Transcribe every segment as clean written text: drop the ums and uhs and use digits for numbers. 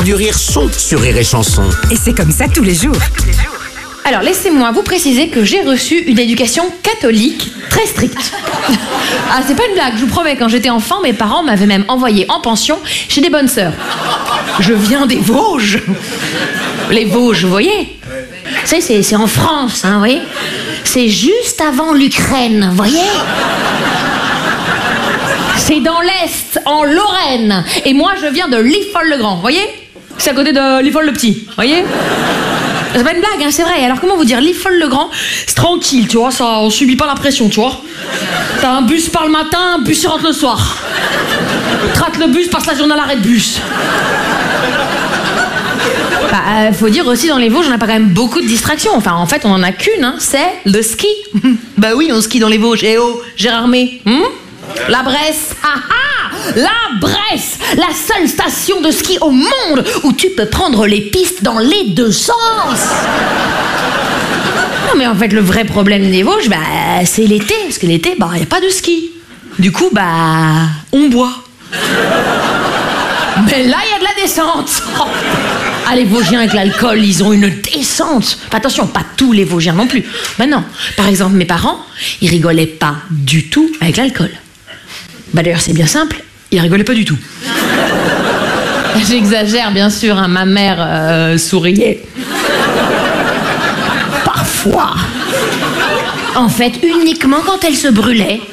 Du rire sont sur Rire et Chanson. Et c'est comme ça tous les jours. Alors, laissez-moi vous préciser que j'ai reçu une éducation catholique très stricte. Ah, c'est pas une blague, je vous promets, quand j'étais enfant, mes parents m'avaient même envoyé en pension chez des bonnes sœurs. Je viens des Vosges. Les Vosges, vous voyez? C'est en France, hein, vous voyez? C'est juste avant l'Ukraine, vous voyez? C'est dans l'Est, en Lorraine. Et moi, je viens de Liffol-le-Grand, vous voyez? C'est à côté de Liffol-le-Petit, vous voyez? C'est pas une blague, hein, c'est vrai. Alors comment vous dire, Liffol-le-Grand, c'est tranquille, tu vois, ça, on subit pas la pression, tu vois. T'as un bus part le matin, un bus rentre le soir. Trate le bus, passe la journée à l'arrêt de bus. Bah, faut dire aussi, dans les Vosges, on a pas quand même beaucoup de distractions. Enfin, en fait, on en a qu'une, hein, c'est le ski. Bah oui, on skie dans les Vosges. Eh oh, Gérard May, la Bresse, la Bresse, la seule station de ski au monde où tu peux prendre les pistes dans les deux sens. Non mais en fait le vrai problème des Vosges, bah, c'est l'été, parce que l'été, bah, y a pas de ski. Du coup, bah, on boit. Mais là, il y a de la descente. Ah, les Vosgiens avec l'alcool, ils ont une descente. Enfin, attention, pas tous les Vosgiens non plus. Ben non, par exemple, mes parents, ils rigolaient pas du tout avec l'alcool. Bah d'ailleurs, c'est bien simple, ils rigolaient pas du tout. J'exagère, bien sûr, hein, ma mère souriait. Parfois. En fait, uniquement quand elle se brûlait.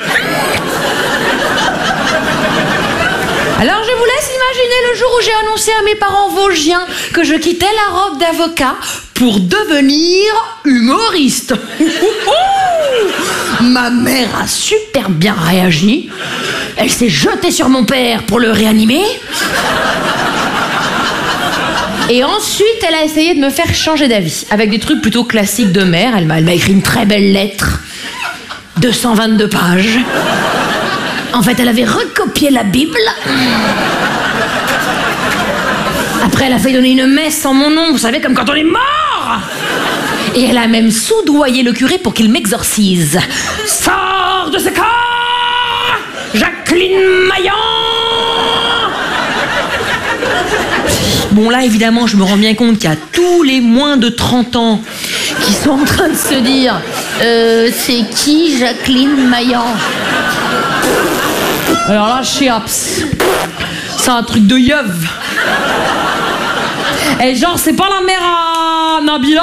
Alors je vous laisse imaginer le jour où j'ai annoncé à mes parents vosgiens que je quittais la robe d'avocat pour devenir humoriste. Ma mère a super bien réagi. Elle s'est jetée sur mon père pour le réanimer. Et ensuite, elle a essayé de me faire changer d'avis avec des trucs plutôt classiques de mère. Elle m'a écrit une très belle lettre, 222 pages. En fait, elle avait recopié la Bible. Après, elle a fait donner une messe en mon nom, vous savez, comme quand on est mort. Et elle a même soudoyé le curé pour qu'il m'exorcise. Sors de ce corps, Jacqueline Maillan. Bon, là, évidemment, je me rends bien compte qu'il y a tous les moins de 30 ans qui sont en train de se dire c'est qui Jacqueline Maillan? Alors là, chiaps. C'est un truc de yeuve. Et genre, c'est pas la mère à Nabila?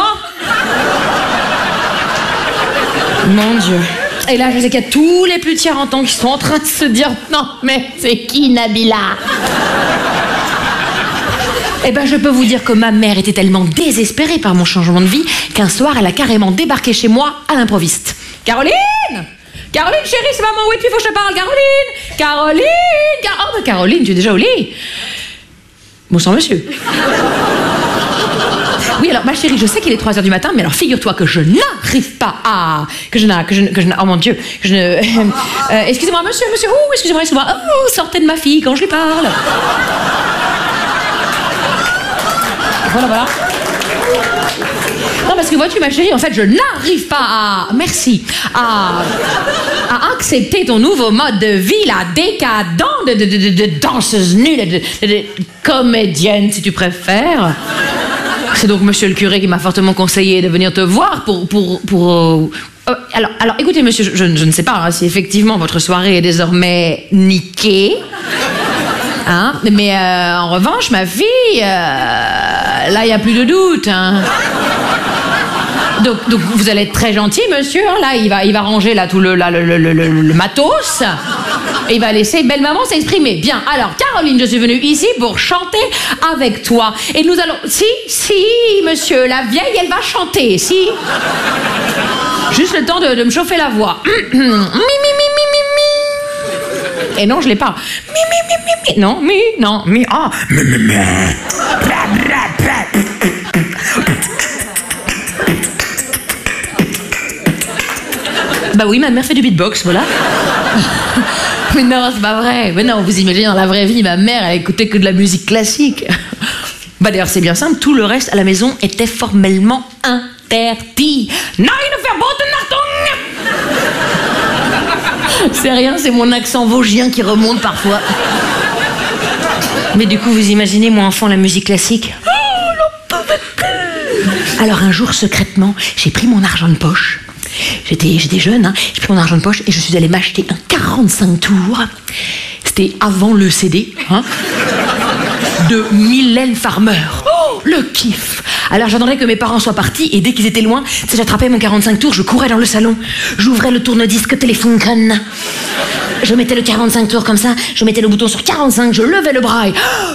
Mon Dieu. Et là, je sais qu'il y a tous les plus de 40 ans qui sont en train de se dire non, mais c'est qui Nabila? Eh ben, je peux vous dire que ma mère était tellement désespérée par mon changement de vie qu'un soir, elle a carrément débarqué chez moi à l'improviste. Caroline! Caroline, chérie, c'est maman, oui, puis faut que je te parle. Caroline! Caroline! Oh, bah Caroline, tu es déjà au lit? Bonsoir, monsieur. Oui, alors, ma chérie, je sais qu'il est 3h du matin, mais alors, figure-toi que je n'arrive pas à... oh mon Dieu, que je ne... excusez-moi, monsieur, ouh, excusez-moi, oh, sortez de ma fille quand je lui parle. Voilà. Non, parce que vois-tu, ma chérie, en fait, je n'arrive pas à... Merci. À accepter ton nouveau mode de vie, là, décadent, de danseuse nulle, de comédienne, si tu préfères. C'est donc monsieur le curé qui m'a fortement conseillé de venir te voir pour alors, écoutez, monsieur, je ne sais pas hein, si effectivement votre soirée est désormais niquée. Hein, mais en revanche, ma fille, là, il n'y a plus de doute. Hein. Donc, vous allez être très gentil, monsieur. Hein, là, il va ranger là, tout le matos. Et il va laisser belle maman s'exprimer. Bien, alors, Caroline, je suis venue ici pour chanter avec toi. Et nous allons... Si, monsieur, la vieille, elle va chanter, si. Juste le temps de me chauffer la voix. Et non, je l'ai pas. Non, ah. Bah oui, ma mère fait du beatbox, voilà. Mais non, c'est pas vrai. Mais non, vous imaginez, dans la vraie vie, ma mère, elle écoutait que de la musique classique. Bah d'ailleurs, c'est bien simple, tout le reste à la maison était formellement interdit. Nein, verboten, Achtung! C'est rien, c'est mon accent vosgien qui remonte parfois. Mais du coup, vous imaginez, moi, enfant, la musique classique? Oh, j'en pouvais plus. Alors un jour, secrètement, j'ai pris mon argent de poche. J'étais jeune, hein. J'ai pris mon argent de poche et je suis allée m'acheter un 45 tours. C'était avant le CD, hein, de Mylène Farmer. Oh, le kiff. Alors j'attendais que mes parents soient partis et dès qu'ils étaient loin, j'attrapais mon 45 tours, je courais dans le salon, j'ouvrais le tourne-disque Telefunken, je mettais le 45 tours comme ça, je mettais le bouton sur 45, je levais le bras et...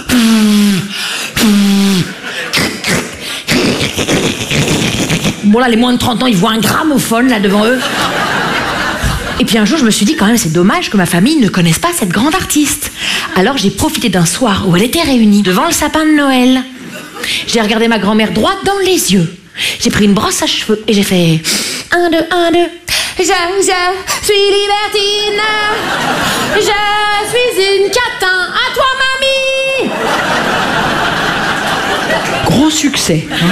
Bon là, les moins de 30 ans, ils voient un gramophone là devant eux. Et puis un jour, je me suis dit quand même, c'est dommage que ma famille ne connaisse pas cette grande artiste. Alors j'ai profité d'un soir où elle était réunie devant le sapin de Noël. J'ai regardé ma grand-mère droit dans les yeux. J'ai pris une brosse à cheveux et j'ai fait 1, 2, 1, 2. Je suis libertine. Je suis une catin. À toi, mamie. Gros succès. Hein.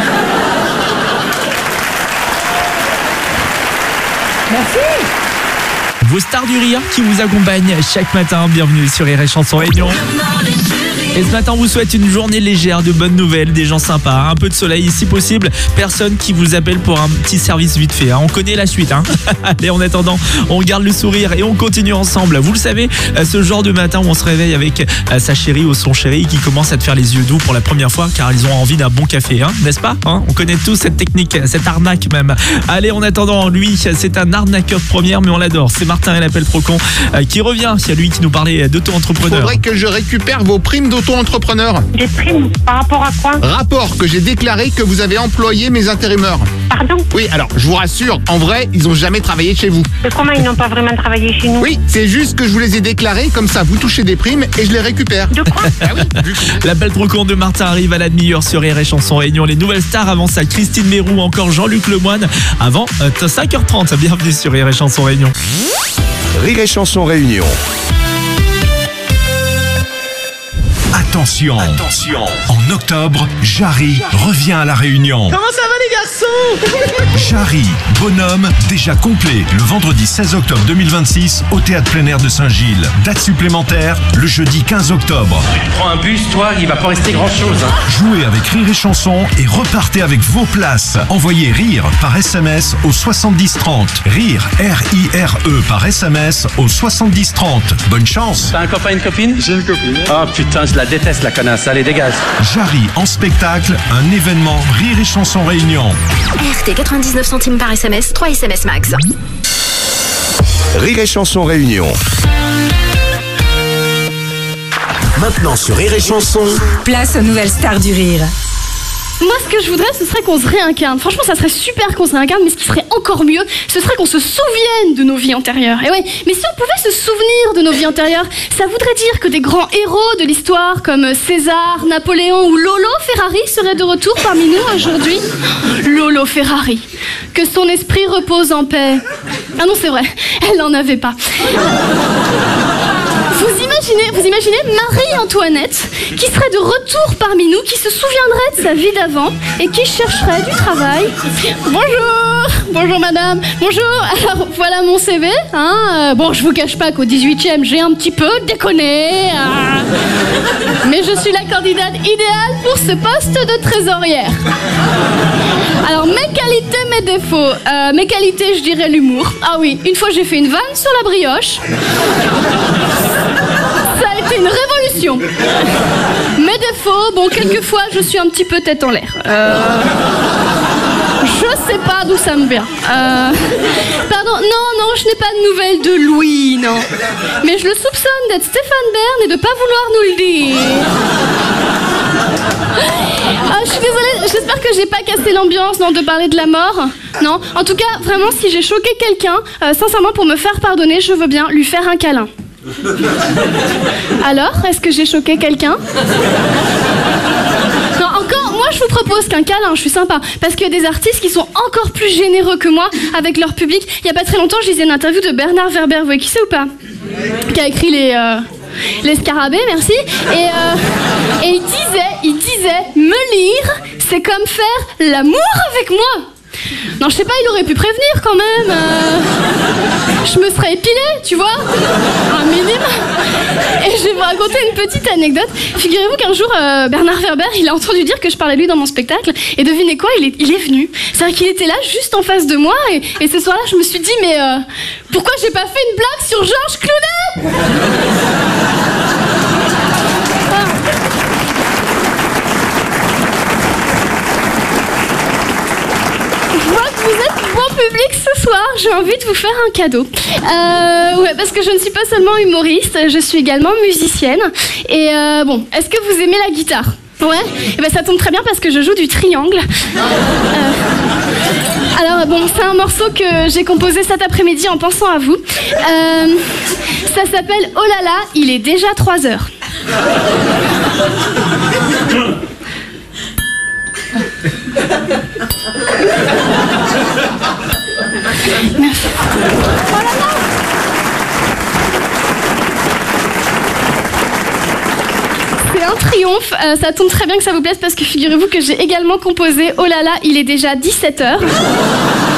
Merci. Vos stars du rire qui vous accompagnent chaque matin. Bienvenue sur Rire et Chanson Réunion. Et ce matin, on vous souhaite une journée légère, de bonnes nouvelles, des gens sympas, un peu de soleil si possible. Personne qui vous appelle pour un petit service vite fait. Hein. On connaît la suite. Hein. Allez, en attendant, on garde le sourire et on continue ensemble. Vous le savez, ce genre de matin où on se réveille avec sa chérie ou son chéri qui commence à te faire les yeux doux pour la première fois car ils ont envie d'un bon café, hein, n'est-ce pas, hein? On connaît tous cette technique, cette arnaque même. Allez, en attendant, lui, c'est un arnaqueur de première, mais on l'adore. C'est Martin et l'appel Procon qui revient. C'est lui qui nous parlait d'auto-entrepreneur. Faudrait que je récupère vos primes d'auto-entrepreneur. Des primes par rapport à quoi? Rapport que j'ai déclaré que vous avez employé mes intérimaires. Pardon? Oui, alors, je vous rassure, en vrai, ils ont jamais travaillé chez vous. Mais comment ils n'ont pas vraiment travaillé chez nous? Oui, c'est juste que je vous les ai déclarés, comme ça vous touchez des primes et je les récupère. De quoi? Ah oui, du coup. L'appel Procon de Martin arrive à la demi-heure sur Rire et Chanson Réunion. Les nouvelles stars avant ça, Christine Mérou, encore Jean-Luc Lemoyne. Avant 5h30, bienvenue sur Rire et Chanson Réunion. Rire et Chanson Réunion. Attention, en octobre, Jarry revient à La Réunion. Comment ça va les garçons? Jarry, bonhomme, déjà complet, le vendredi 16 octobre 2026 au Théâtre plein air de Saint-Gilles. Date supplémentaire, le jeudi 15 octobre. Tu prends un bus, toi, il va pas rester grand-chose. Hein. Jouez avec Rire et Chanson et repartez avec vos places. Envoyez RIRE par SMS au 7030. RIRE, R-I-R-E par SMS au 7030. Bonne chance. T'as un copain, une copine? J'ai une copine. Oh putain, je la déteste la connasse, allez dégage. Jarry en spectacle, un événement Rire et Chanson Réunion. RT 99 centimes par SMS, 3 SMS max. Rire et Chanson Réunion. Maintenant sur Rire et Chanson. Place aux nouvelles stars du rire. Moi, ce que je voudrais, ce serait qu'on se réincarne. Franchement, ça serait super qu'on se réincarne, mais ce qui serait encore mieux, ce serait qu'on se souvienne de nos vies antérieures. Et ouais, mais si on pouvait se souvenir de nos vies antérieures, ça voudrait dire que des grands héros de l'histoire, comme César, Napoléon ou Lolo Ferrari, seraient de retour parmi nous aujourd'hui. Lolo Ferrari, que son esprit repose en paix. Ah non, c'est vrai, elle n'en avait pas. Vous imaginez Marie-Antoinette qui serait de retour parmi nous, qui se souviendrait de sa vie d'avant et qui chercherait du travail. Bonjour madame, bonjour, alors voilà mon CV. Hein, bon, je vous cache pas qu'au 18e, j'ai un petit peu déconné. Hein, mais je suis la candidate idéale pour ce poste de trésorière. Alors, mes qualités, mes défauts. Mes qualités, je dirais l'humour. Ah oui, une fois j'ai fait une vanne sur la brioche. Ça a été une révolution. Mes défauts, bon, quelquefois, je suis un petit peu tête en l'air. Je sais pas d'où ça me vient. Pardon, non, je n'ai pas de nouvelles de Louis, non. Mais je le soupçonne d'être Stéphane Bern et de pas vouloir nous le dire. Je suis désolée, j'espère que j'ai pas cassé l'ambiance, non, de parler de la mort. Non, en tout cas, vraiment, si j'ai choqué quelqu'un, sincèrement, pour me faire pardonner, je veux bien lui faire un câlin. Alors, est-ce que j'ai choqué quelqu'un? Non, encore, moi je vous propose qu'un câlin, je suis sympa. Parce qu'il y a des artistes qui sont encore plus généreux que moi avec leur public. Il y a pas très longtemps, je lisais une interview de Bernard Werber, vous voyez qui c'est ou pas? Qui a écrit les Scarabées, merci. Et il disait, me lire, c'est comme faire l'amour avec moi. Non, je sais pas, il aurait pu prévenir quand même. Je me serais épilée, tu vois, un minimum. Et je vais vous raconter une petite anecdote. Figurez-vous qu'un jour, Bernard Werber, il a entendu dire que je parlais de lui dans mon spectacle. Et devinez quoi, il est venu. C'est-à-dire qu'il était là, juste en face de moi. Et ce soir-là, je me suis dit, mais pourquoi j'ai pas fait une blague sur Georges Clooney? Je vois que vous êtes bon public ce soir, j'ai envie de vous faire un cadeau. Ouais, parce que je ne suis pas seulement humoriste, je suis également musicienne. Et bon, est-ce que vous aimez la guitare? Ouais, et ben ça tombe très bien parce que je joue du triangle. Alors bon, c'est un morceau que j'ai composé cet après-midi en pensant à vous. Ça s'appelle Oh là là, il est déjà 3h. Merci. Oh là là. C'est un triomphe, ça tombe très bien que ça vous plaise parce que figurez-vous que j'ai également composé Oh là là, il est déjà 17h.